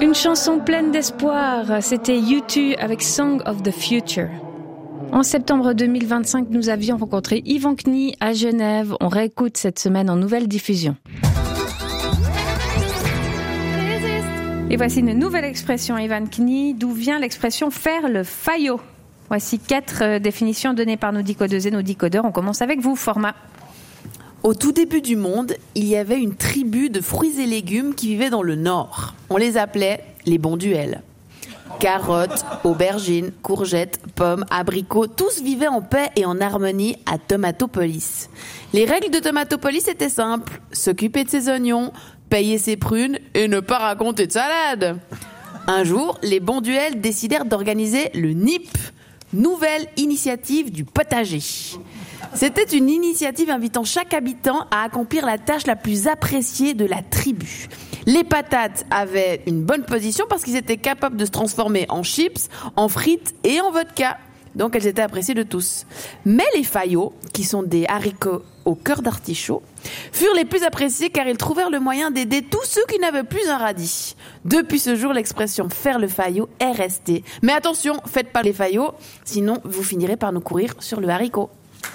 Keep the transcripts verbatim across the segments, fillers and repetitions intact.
Une chanson pleine d'espoir, c'était U deux avec Song of the Future. En septembre deux mille vingt-cinq, nous avions rencontré Yvan Knie à Genève. On réécoute cette semaine en nouvelle diffusion. Et voici une nouvelle expression, Yvan Knie. D'où vient l'expression « faire le faillot ». Voici quatre définitions données par nos décodeuses et nos décodeurs. On commence avec vous, Format. Au tout début du monde, il y avait une tribu de fruits et légumes qui vivaient dans le nord. On les appelait les bonduels. Carottes, aubergines, courgettes, pommes, abricots, tous vivaient en paix et en harmonie à Tomatopolis. Les règles de Tomatopolis étaient simples. S'occuper de ses oignons, payer ses prunes et ne pas raconter de salade. Un jour, les bonduels décidèrent d'organiser le N I P, Nouvelle Initiative du Potager. C'était une initiative invitant chaque habitant à accomplir la tâche la plus appréciée de la tribu. Les patates avaient une bonne position parce qu'ils étaient capables de se transformer en chips, en frites et en vodka. Donc elles étaient appréciées de tous. Mais les faillots, qui sont des haricots au cœur d'artichaut, furent les plus appréciés car ils trouvèrent le moyen d'aider tous ceux qui n'avaient plus un radis. Depuis ce jour, l'expression « faire le faillot » est restée. Mais attention, faites pas les faillots, sinon vous finirez par nous courir sur le haricot.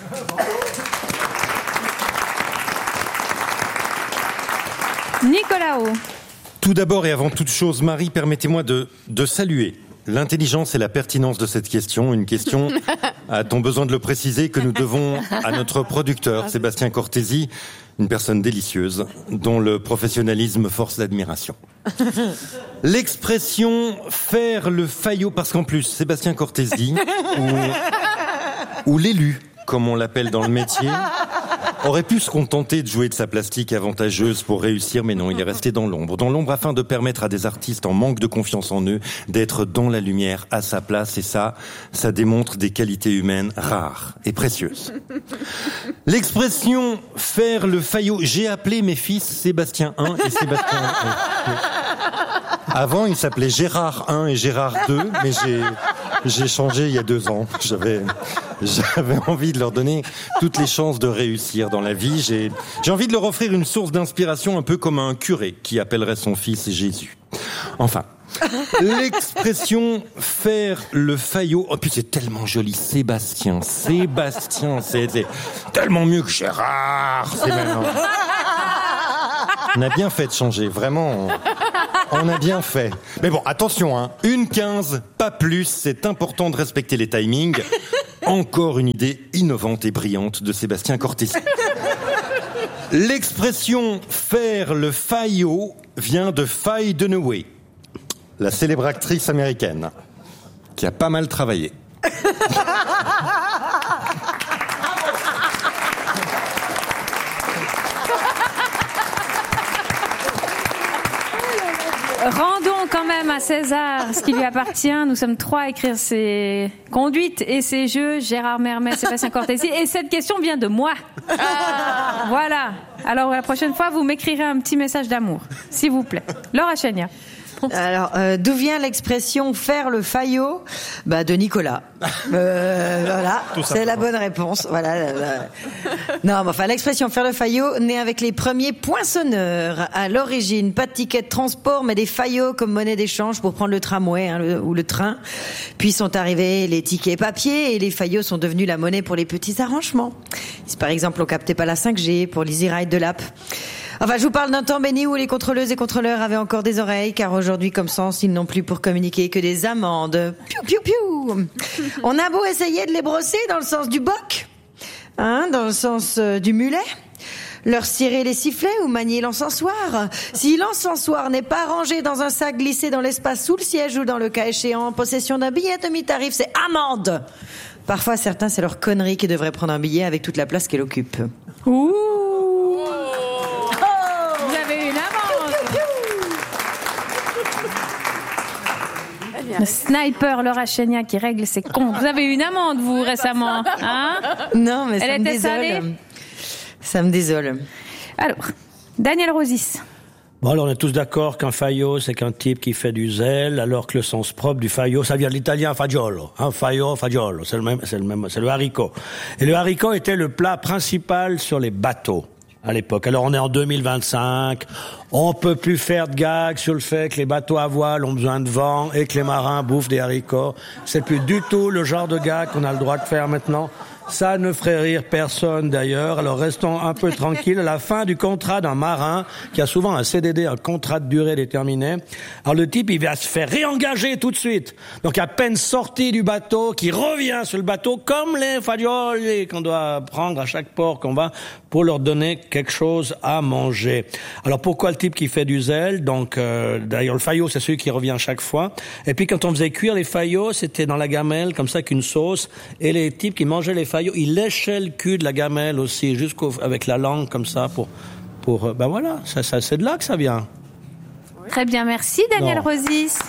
Nicolas O. Tout d'abord et avant toute chose, Marie, permettez-moi de, de saluer l'intelligence et la pertinence de cette question. Une question, a-t-on besoin de le préciser, que nous devons à notre producteur, Sébastien Cortési, une personne délicieuse, dont le professionnalisme force l'admiration. L'expression « faire le faillot », parce qu'en plus, Sébastien Cortési, ou, ou l'élu, comme on l'appelle dans le métier, aurait pu se contenter de jouer de sa plastique avantageuse pour réussir, mais non, il est resté dans l'ombre. Dans l'ombre afin de permettre à des artistes en manque de confiance en eux d'être dans la lumière à sa place, et ça, ça démontre des qualités humaines rares et précieuses. L'expression « faire le faillot », j'ai appelé mes fils Sébastien un et Sébastien deux. Avant, ils s'appelaient Gérard un et Gérard deux, mais j'ai, j'ai changé il y a deux ans. J'avais, j'avais envie de leur donner toutes les chances de réussir dans la vie. J'ai, j'ai envie de leur offrir une source d'inspiration un peu comme un curé qui appellerait son fils Jésus. Enfin, l'expression « faire le faillot », oh puis c'est tellement joli, Sébastien, Sébastien, c'est, c'est tellement mieux que Gérard, c'est même... On a bien fait de changer, vraiment, on a bien fait. Mais bon, attention, hein, une quinze, pas plus, c'est important de respecter les timings. Encore une idée innovante et brillante de Sébastien Cortési. L'expression « faire le faillot » vient de Faye Dunaway, la célèbre actrice américaine, qui a pas mal travaillé. Rendons quand même à César ce qui lui appartient. Nous sommes trois à écrire ses conduites et ses jeux. Gérard Mermet, Sébastien Cortési. Et cette question vient de moi. Ah. Voilà. Alors la prochaine fois, vous m'écrirez un petit message d'amour, s'il vous plaît. Laura Chénia. Alors, euh, d'où vient l'expression « faire le faillot » ? Bah, de Nicolas. Euh, voilà, c'est la bonne réponse. Voilà. La, la... Non, mais enfin, l'expression « faire le faillot » naît avec les premiers poinçonneurs. À l'origine, pas de ticket de transport, mais des faillots comme monnaie d'échange pour prendre le tramway hein, le, ou le train. Puis sont arrivés les tickets papier et les faillots sont devenus la monnaie pour les petits arrangements. Si par exemple, on captait pas la cinq G pour l'Easy Ride de l'app. Enfin, je vous parle d'un temps béni où les contrôleuses et contrôleurs avaient encore des oreilles, car aujourd'hui, comme sens, ils n'ont plus pour communiquer que des amendes. Piou, piou, piou. On a beau essayer de les brosser dans le sens du boc, hein, dans le sens euh, du mulet, leur cirer les sifflets ou manier l'encensoir. Si l'encensoir n'est pas rangé dans un sac glissé dans l'espace sous le siège ou dans le cas échéant en possession d'un billet demi-tarif, c'est amende. Parfois, certains, c'est leur connerie qui devrait prendre un billet avec toute la place qu'elle occupe. Ouh. Le sniper Laura Chénia qui règle ses comptes. Vous avez eu une amende, vous, récemment, hein? Non, mais Elle ça me était désole. salée. Ça me désole. Alors, Daniel Rosis. Bon, alors on est tous d'accord qu'un faillot, c'est qu'un type qui fait du zèle, alors que le sens propre du faillot, ça vient de l'italien fagiolo. Hein, faillot, fagiolo, c'est le même, c'est le même, c'est le haricot. Et le haricot était le plat principal sur les bateaux. à l'époque. Alors on est en deux mille vingt-cinq, on peut plus faire de gags sur le fait que les bateaux à voile ont besoin de vent et que les marins bouffent des haricots. C'est plus du tout le genre de gag qu'on a le droit de faire maintenant. Ça ne ferait rire personne d'ailleurs, alors restons un peu tranquilles. À la fin du contrat d'un marin, qui a souvent un C D D, un contrat de durée déterminé, alors le type, il va se faire réengager tout de suite. Donc à peine sorti du bateau, qui revient sur le bateau, comme les fagioli qu'on doit prendre à chaque port qu'on va, pour leur donner quelque chose à manger. Alors pourquoi le type qui fait du zèle? Donc euh, d'ailleurs le faillot, c'est celui qui revient chaque fois. Et puis quand on faisait cuire les faillots, c'était dans la gamelle, comme ça qu'une sauce, et les types qui mangeaient les faillots, il léchait le cul de la gamelle aussi, jusqu'au avec la langue comme ça pour pour ben voilà, ça, ça c'est de là que ça vient. Très bien, merci Daniel Non. Rosis.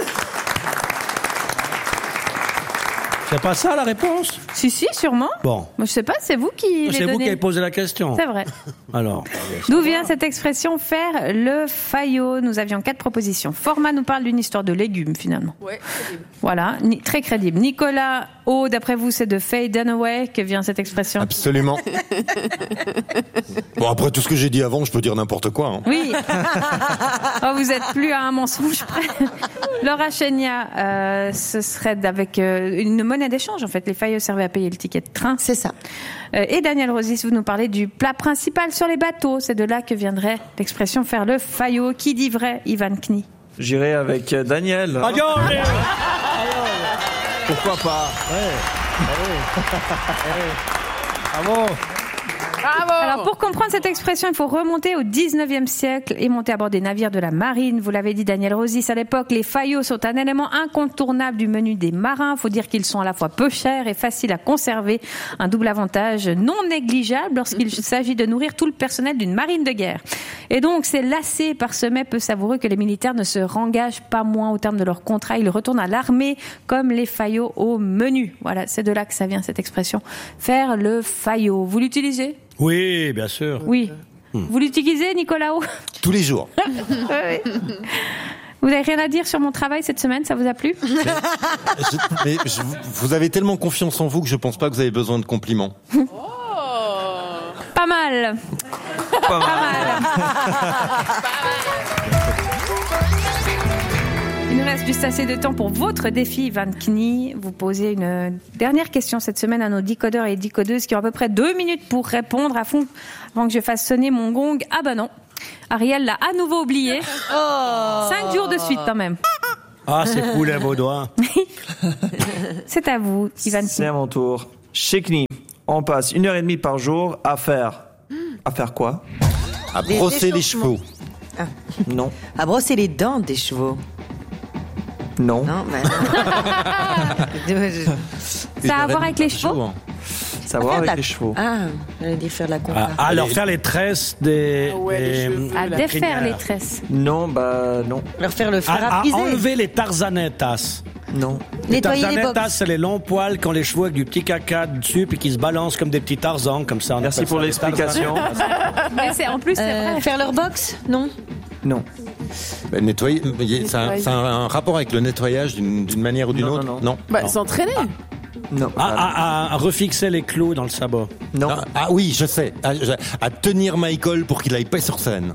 C'est pas ça la réponse? Si si, sûrement. Bon. Moi, je sais pas, c'est vous qui l'avez C'est vous donné. qui avez posé la question. C'est vrai. Alors. D'où vient cette expression faire le faillot? Nous avions quatre propositions. Format nous parle d'une histoire de légumes finalement. Ouais, crédible. Voilà, ni- très crédible. Nicolas O, d'après vous, c'est de Faye Dunaway que vient cette expression? Absolument. Bon, après tout ce que j'ai dit avant, je peux dire n'importe quoi. Hein. Oui. Oh, vous êtes plus à un mensonge près. Laura Chenia, euh, ce serait avec euh, une monnaie d'échange en fait. Les faillots servaient à payer le ticket de train. C'est ça. Euh, et Daniel Rosis, vous nous parlez du plat principal sur les bateaux. C'est de là que viendrait l'expression faire le faillot. Qui dit vrai, Ivan Knie? J'irai avec euh, Daniel. Fagioli. Pourquoi pas? Bravo. Alors pour comprendre cette expression, il faut remonter au dix-neuvième siècle et monter à bord des navires de la marine. Vous l'avez dit Daniel Rosis, à l'époque, les faillots sont un élément incontournable du menu des marins. Il faut dire qu'ils sont à la fois peu chers et faciles à conserver. Un double avantage non négligeable lorsqu'il s'agit de nourrir tout le personnel d'une marine de guerre. Et donc c'est lassé par ce mets peu savoureux que les militaires ne se rengagent pas moins au terme de leur contrat. Ils retournent à l'armée comme les faillots au menu. Voilà, c'est de là que ça vient cette expression. Faire le faillot. Vous l'utilisez? Oui, bien sûr. Oui. Vous l'utilisez, Nicolas O? Tous les jours. Oui. Vous n'avez rien à dire sur mon travail cette semaine, ça vous a plu? Je- mais je- vous avez tellement confiance en vous que je pense pas que vous avez besoin de compliments. Pas mal. Pas mal. Il nous reste juste assez de temps pour votre défi, Van Knie. Vous posez une dernière question cette semaine à nos décodeurs et décodeuses qui ont à peu près deux minutes pour répondre à fond avant que je fasse sonner mon gong. Ah bah non. Ariel l'a à nouveau oublié. Cinq jours de suite quand même. Ah, c'est poulet vos doigts. C'est à vous, Ivan C'est Knie. à mon tour. Chez Knie, on passe une heure et demie par jour à faire. À faire quoi? À Des brosser les échauffements. chevaux. Non. À brosser les dents des chevaux. Non. Non, bah non. Ça a à voir avec les chevaux? hein. Ça a à voir Faire de avec la- les chevaux. Ah, j'allais dire faire de la compta. Ah, à leur faire les tresses des. Ouais, les des- cheveux, À la défaire crinière. les tresses. Non, bah non. Leur faire le fer À, à à friser. enlever les tarzanetas. Non. Les Nettoyer les tarzanetas, box. c'est les longs poils qu'ont les chevaux avec du petit caca dessus puis qui se balancent comme des petits tarzans comme ça. On Merci appelle pour ça des l'explication. Mais c'est, en plus, c'est Euh, vrai. faire leur box? Non. Non. Bah, nettoyer, ça, a- ça a un rapport avec le nettoyage d'une d'une manière ou d'une Non, autre. non, non. Bah, s'entraîner. Non. À, à- à refixer les clous dans le sabot. Non. Ah, ah oui, je sais. Ah, je- à tenir Michael pour qu'il aille pas sur scène.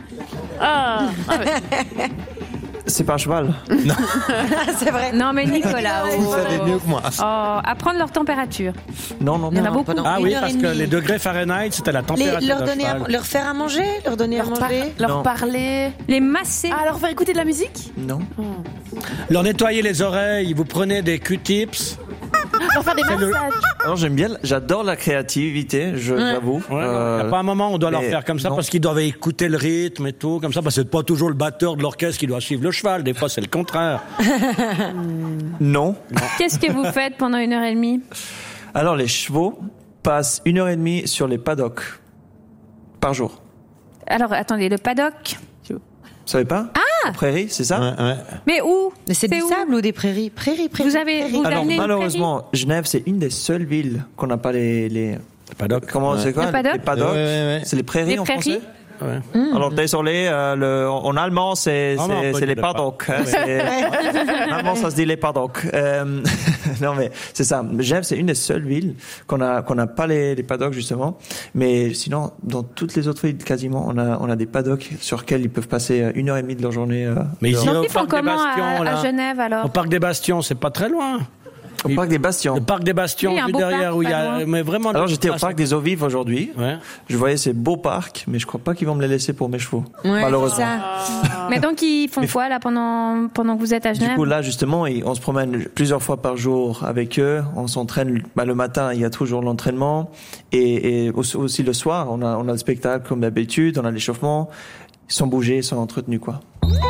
C'est pas un cheval. C'est vrai. Non mais Nicolas. Vous oh. savez mieux que moi. Oh, à prendre leur température. Non, non, Il y en a non. beaucoup. pas non. Ah Une oui, heure parce et que demie. les degrés Fahrenheit, c'était la Les- température leur, d'un donner à- cheval. leur faire à manger? Leur donner à Leur, par- manger? leur Non. parler. Les masser. Ah, leur faire écouter de la musique. Non. Leur nettoyer les oreilles, vous prenez des Q-tips. Leur faire des C'est le- massages. Alors j'aime bien, j'adore la créativité, je l'avoue. Il n'y Euh, a pas un moment où on doit leur mais faire comme ça non. parce qu'ils doivent écouter le rythme et tout, comme ça, parce que c'est pas toujours le batteur de l'orchestre qui doit suivre le cheval, des fois c'est le contraire. Non. Qu'est-ce que vous faites pendant une heure et demie? Alors les chevaux passent une heure et demie sur les paddocks par jour. Alors attendez, le paddock. Vous savez pas? Ah! Prairie, c'est ça? Ouais, ouais. Mais où? Mais c'est du où sable ou des prairies? Prairies, prairies. Vous avez, vous Alors amenez une malheureusement, Genève c'est une des seules villes qu'on n'a pas les, les... Le paddock. Comment c'est quoi? Le paddock Les paddocks. Ouais, ouais, ouais. C'est les prairies Les en prairies français? Ouais. Mmh. Alors désolé, euh, le, en allemand c'est Ah non, c'est, c'est les pas. paddocks. Hein, c'est, en allemand ça se dit les paddocks. Euh, non mais c'est ça. Genève c'est une des seules villes qu'on a qu'on n'a pas les, les paddocks justement. Mais sinon dans toutes les autres villes quasiment on a on a des paddocks sur lesquels ils peuvent passer une heure et demie de leur journée. Euh, mais ici Donc au ils font parc des comment Bastions, à, là. à Genève alors? Au parc des Bastions, c'est pas très loin. Au parc des Bastions. Le parc des Bastions, Oui, un vu beau derrière, parc, où il y pas a, loin. mais vraiment. Alors j'étais au parc des Eaux Vives aujourd'hui. Ouais. Je voyais ces beaux parcs, mais je crois pas qu'ils vont me les laisser pour mes chevaux. Ouais, malheureusement. c'est ça. Mais donc ils font Mais- quoi là pendant pendant que vous êtes à Du Genève? coup, là, justement, on se promène plusieurs fois par jour avec eux. On s'entraîne, bah, le matin, il y a toujours l'entraînement. Et, et aussi le soir, on a, on a le spectacle comme d'habitude, on a l'échauffement. Sans bouger, sans entretenu, quoi.